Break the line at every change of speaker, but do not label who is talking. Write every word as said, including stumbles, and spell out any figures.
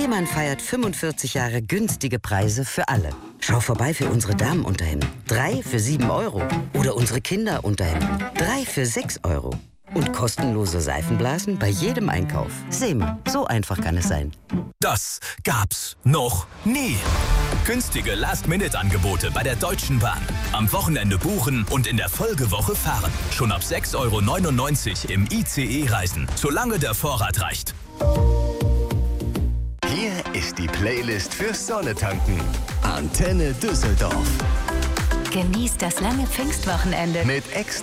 Seemann feiert fünfundvierzig Jahre günstige Preise für alle. Schau vorbei für unsere Damenunterhemden. Drei für sieben Euro. Oder unsere Kinderunterhemden. Drei für sechs Euro. Und kostenlose Seifenblasen bei jedem Einkauf. Seemann, so einfach kann es sein.
Das gab's noch nie. Günstige Last-Minute-Angebote bei der Deutschen Bahn. Am Wochenende buchen und in der Folgewoche fahren. Schon ab sechs Euro neunundneunzig im I C E reisen, solange der Vorrat reicht.
Hier ist die Playlist fürs Sonnetanken. Antenne Düsseldorf.
Genießt das lange Pfingstwochenende
Mit extra